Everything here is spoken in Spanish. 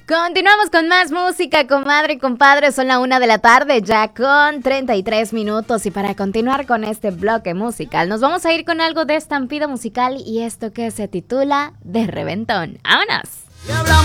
Continuamos con más música, comadre y compadre. Son la 1 de la tarde, ya con 33 minutos. Y para continuar con este bloque musical, nos vamos a ir con algo de estampida musical y esto que se titula De Reventón. ¡Vámonos!